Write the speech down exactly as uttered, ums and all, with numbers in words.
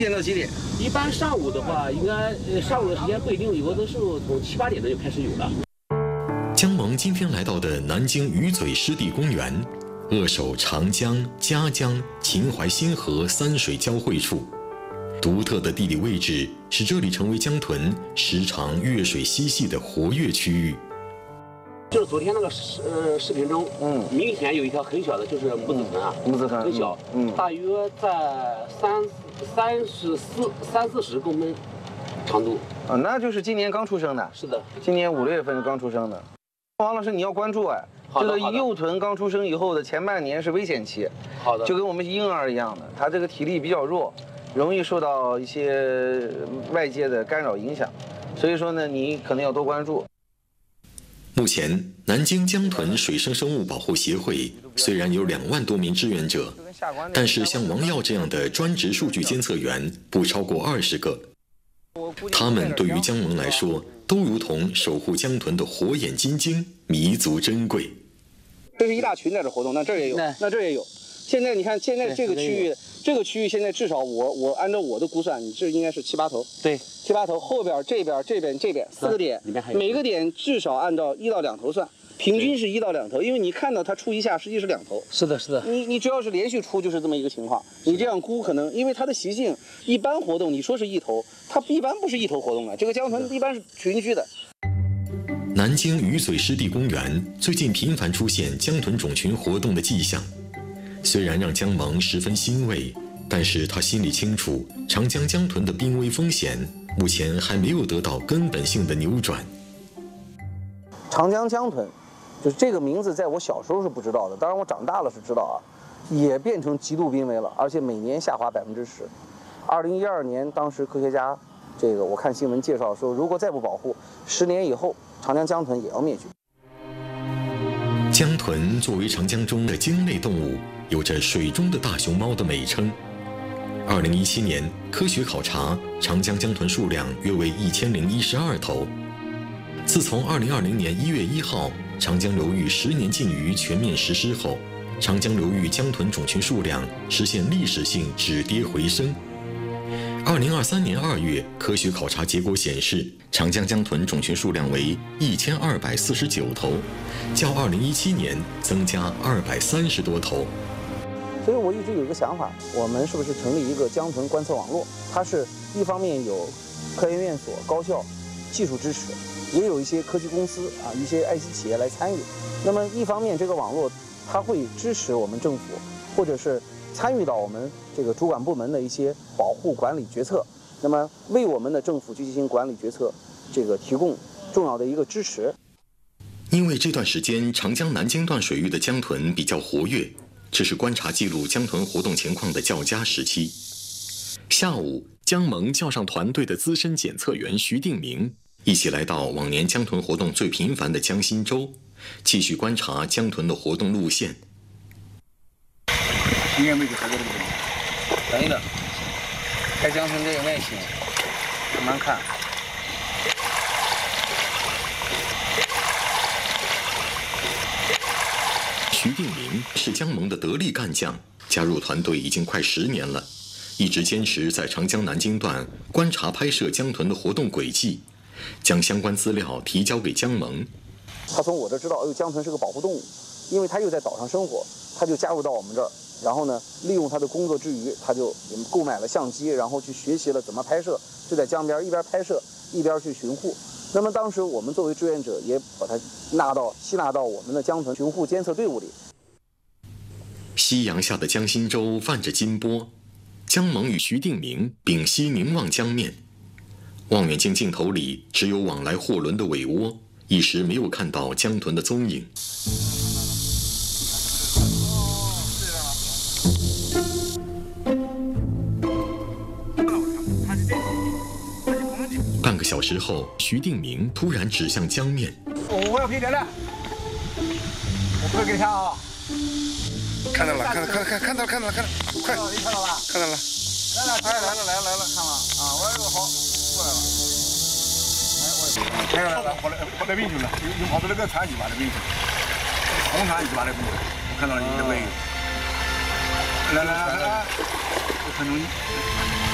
几点到几点？ 一般上午的话，应该呃上午的时间不一定，有的时候从七八点钟就开始有了。 江萌今天来到的南京鱼嘴湿地公园，扼守长江、嘉江、秦淮新河三水交汇处，独特的地理位置使这里成为江豚时常跃水嬉戏的活跃区域。 就是昨天那个视呃视频中，嗯，明显有一条很小的，就是母子豚啊， 母子豚很小，嗯，大约在三三十四三四十公分长度。 啊，那就是今年刚出生的。 是的， 今年五六月份刚出生的。王老师，你要关注哎，这个幼豚刚出生以后的前半年是危险期， 好的， 就跟我们婴儿一样的，他这个体力比较弱，容易受到一些外界的干扰影响，所以说呢，你可能要多关注。 目前，南京江豚水生生物保护协会虽然有两万多名志愿者，但是像王耀这样的专职数据监测员不超过二十个。他们对于江萌来说，都如同守护江豚的火眼金睛，弥足珍贵。 这是一大群在这活动，那这儿也有，那这儿也有。现在你看，现在这个区域，这个区域现在至少我我按照我的估算，你这应该是七八头。对，七八头。后边这边这边这边四个点，每个点至少按照一到两头算，平均是一到两头。因为你看到它出一下，实际是两头。 是的，是的。 你你只要是连续出，就是这么一个情况。你这样估可能，因为它的习性，一般活动你说是一头，它一般不是一头活动的。这个江豚一般是群居的。 南京鱼嘴湿地公园最近频繁出现江豚种群活动的迹象。虽然让江萌十分欣慰，但是他心里清楚，长江江豚的濒危风险目前还没有得到根本性的扭转。 长江江豚，就是这个名字，在我小时候是不知道的，当然我长大了是知道啊，也变成极度濒危了，而且每年下滑百分之十。二零一二年，当时科学家，这个我看新闻介绍说，如果再不保护，十年以后长江江豚也要灭绝。 江豚作为长江中的鲸类动物，有着水中的大熊猫的美称。二零一七年，科学考察，长江江豚数量约为一千零一十二头。自从二零二零年一月一号长江流域十年禁渔全面实施后，长江流域江豚种群数量实现历史性止跌回升。二零二三年二月，科学考察结果显示，长江江豚种群数量为一千二百四十九头，较二零一七年增加二百三十多头。 所以我一直有一个想法，我们是不是成立一个江豚观测网络？它是一方面有科研院所、高校技术支持，也有一些科技公司啊、一些爱惜企业来参与。那么一方面，这个网络它会支持我们政府，或者是参与到我们这个主管部门的一些保护管理决策，那么为我们的政府去进行管理决策，这个提供重要的一个支持。 因为这段时间长江南京段水域的江豚比较活跃，这是观察记录江豚活动情况的较佳时期。下午，江萌叫上团队的资深检测员徐定明，一起来到往年江豚活动最频繁的江心洲，继续观察江豚的活动路线。 应该没给他这个地方，等一等，开江豚这个耐心，慢慢看。 徐定明是江萌的得力干将，加入团队已经快十年了，一直坚持在长江南京段观察拍摄江豚的活动轨迹，将相关资料提交给江萌。 他从我这知道，哎呦，江豚是个保护动物，因为他又在岛上生活，他就加入到我们这儿。然后呢，利用他的工作之余，他就购买了相机，然后去学习了怎么拍摄，就在江边一边拍摄一边去巡护。那么当时我们作为志愿者，也把他纳到吸纳到我们的江豚巡护监测队伍里。 夕阳下的江心洲泛着金波，江萌与徐定明屏息凝望江面，望远镜镜头里只有往来货轮的尾涡，一时没有看到江豚的踪影。半个小时后，徐定明突然指向江面。 我要拍点了，我不会给你看啊。 看到了，看到，看到，看到了，看到了，看到了，快！ 你看到了？ 看到了。 来了，来了，来了，来了，来了，看了啊！我这个好过来了。哎，我也来了，来了，跑来跑来边去了，又又跑到那个船尾巴那边去，红船尾巴那边，我看到了你的背影。来来来来，我看到你。